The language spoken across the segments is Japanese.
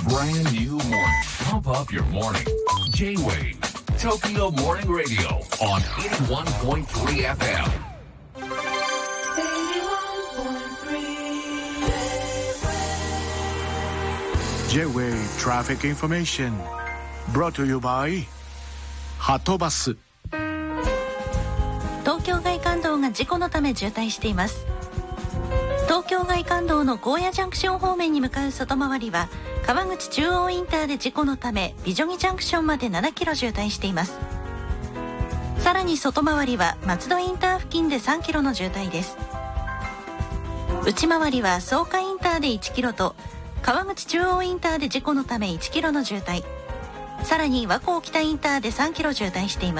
Brand new morning. Pump up your morning. J-Wave Tokyo Morning Radio on 81.3 FM. J-Wave Traffic Information brought to you by はとバス。 東京外環道が事故のため渋滞しています。東京外環道の高野ジャンクション方面に向かう外回りは川口中央インターで事故のため美女木ジャンクションまで7キロ渋滞しています。さらに外回りは松戸インター付近で3キロの渋滞です。内回りは草加インターで1キロと川口中央インターで事故のため1キロの渋滞、さらに和光北インターで3キロ渋滞しています。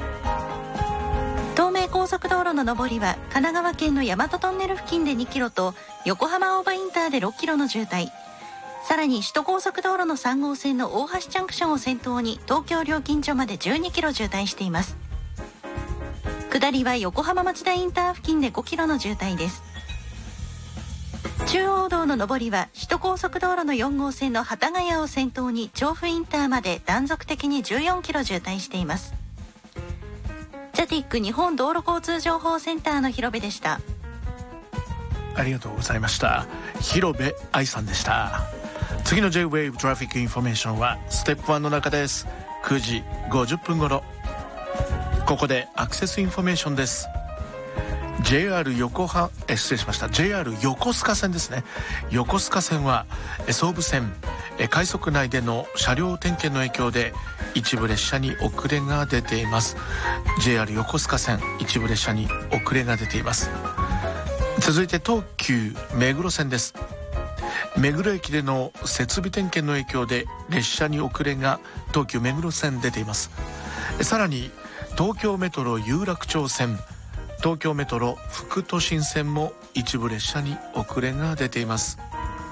東名高速道路の上りは神奈川県の大和トンネル付近で2キロと横浜大場インターで6キロの渋滞、さらに首都高速道路の3号線の大橋ジャンクションを先頭に東京料金所まで12キロ渋滞しています。下りは横浜町田インター付近で5キロの渋滞です。中央道の上りは首都高速道路の4号線の幡ヶ谷を先頭に調布インターまで断続的に14キロ渋滞しています。ジャティック日本道路交通情報センターの広部でした。 ありがとうございました。広部愛さんでした。次の J-Wave トラフィックインフォメーションはステップ1の中です。9時50分頃。ここでアクセスインフォメーションです。JR 横須賀線ですね。横須賀線は総武線快速内での車両点検の影響で一部列車に遅れが出ています。 JR 横須賀線一部列車に遅れが出ています。続いて東急目黒線です。目黒駅での設備点検の影響で列車に遅れが東急目黒線出ています。さらに東京メトロ有楽町線、東京メトロ副都心線も一部列車に遅れが出ています。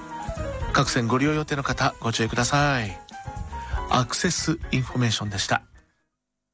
各線ご利用予定の方ご注意ください。アクセスインフォメーションでした。